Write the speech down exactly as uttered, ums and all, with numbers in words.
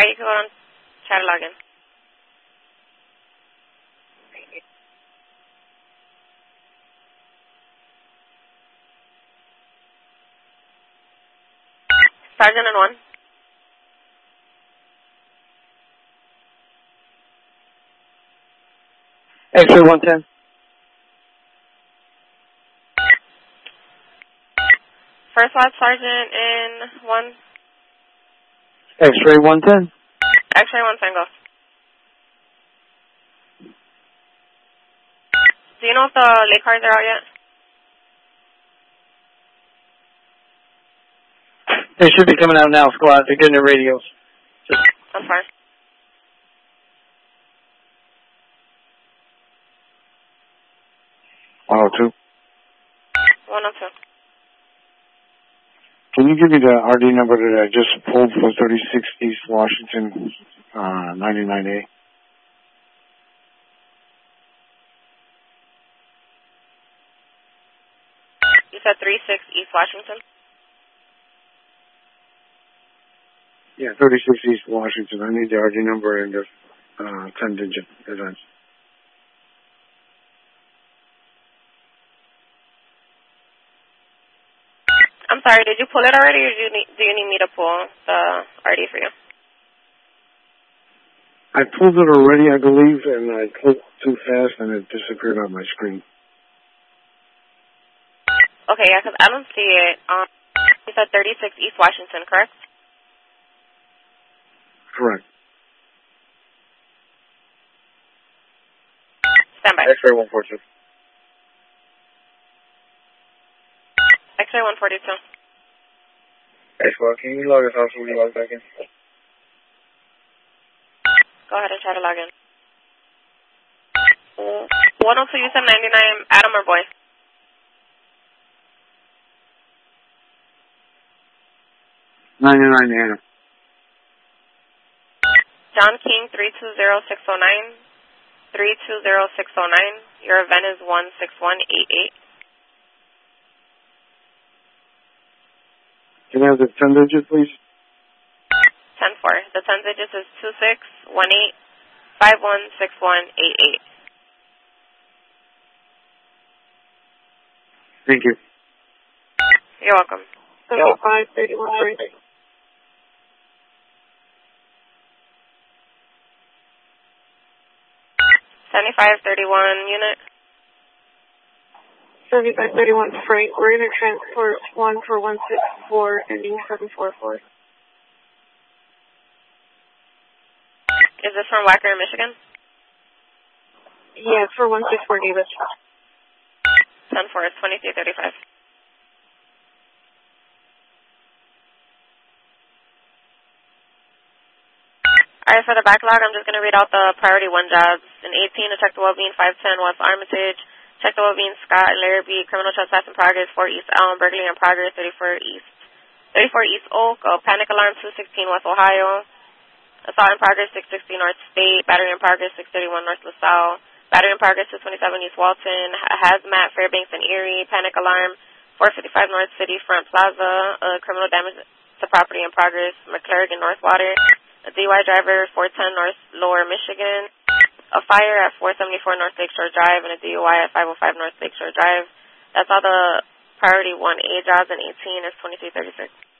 Alright, you can go on, try to log in. Sergeant and one. X-ray one ten. First watch sergeant in one. X-ray one ten. X-ray one ten, go. Do you know if the late cars are out yet? They should be coming out now, squad. They're getting their radios. Just That's fine. one oh two. one oh two. Can you give me the R D number that I just pulled for thirty-six East Washington, uh, ninety-nine A? You said thirty-six East Washington? Yeah, thirty-six East Washington. I need the R D number and the uh, ten-digit events. I'm sorry, did you pull it already, or do you need, do you need me to pull the R D for you? I pulled it already, I believe, and I pulled too fast and it disappeared on my screen. Okay, yeah, 'cause I don't see it. Um, you said thirty-six East Washington, correct? Correct. Stand by. X-ray one forty-two. X-ray one forty-two. X-ray, can you log us out so we can log back in? Go ahead and try to log in. one oh two, you said ninety-nine, Adam or boy? ninety-nine Adam. John King, three two zero six oh nine. three two zero six oh nine. Your event is one six one eight eight. Can I have the ten digit, please? ten four. The ten digits is two six one eight five one six one eight eight. Thank you. You're welcome. seventy-five thirty-one Frank. seventy-five thirty-one unit. seventy-five thirty-one Frank. We're going to transport one for one six four, ending seven four four. Is this from Wacker, Michigan? Yeah, for one six four Davis. ten four is twenty-three thirty-five. Alright, for the backlog, I'm just going to read out the priority one jobs. In eighteen, to check the well-being, five ten West Armitage. Check the well-being, Scott and Larry B. Criminal trespass in progress, four East Elm. Burglary in progress, thirty-four East. thirty-four East Oak. Uh, panic alarm, two sixteen West Ohio. Assault in progress, six sixty North State. Battery in progress, six thirty-one North LaSalle. Battery in progress, two twenty-seven East Walton. Hazmat, Fairbanks and Erie. Panic alarm, four fifty-five North City Front Plaza. Uh, criminal damage to property in progress, McClurg and Northwater. A D U I driver, four ten North Lower Michigan. A fire at four seventy-four North Lakeshore Drive and a D U I at five oh five North Lakeshore Drive. That's all the priority one A jobs, and eighteen is twenty-three thirty-six.